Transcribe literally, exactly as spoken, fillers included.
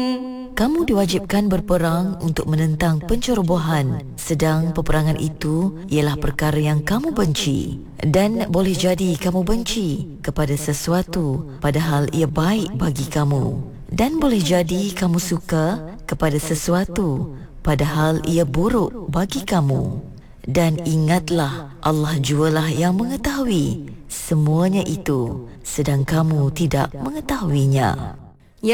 Kamu diwajibkan berperang untuk menentang pencerobohan, sedang peperangan itu ialah perkara yang kamu benci. Dan boleh jadi kamu benci kepada sesuatu padahal ia baik bagi kamu. Dan boleh jadi kamu suka kepada sesuatu padahal ia buruk bagi kamu. Dan ingatlah, Allah jualah yang mengetahui semuanya itu, sedang kamu tidak mengetahuinya.